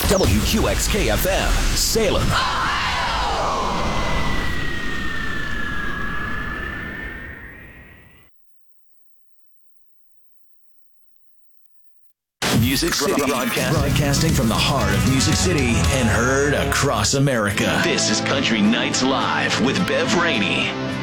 WQXK-FM, Salem. Music City, broadcasting from the heart of Music City and heard across America. This is Country Nights Live with Bev Rainey.